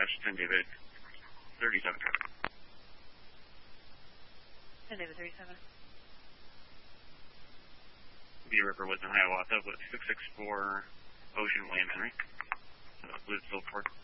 dispatch 10 David 37. 10 David 37. Bee River Woods in Hiawatha with 664 Ocean William Henry. Blues Silport.